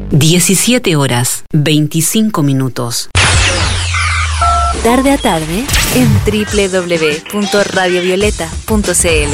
17 horas, 25 minutos. Tarde a tarde en www.radiovioleta.cl.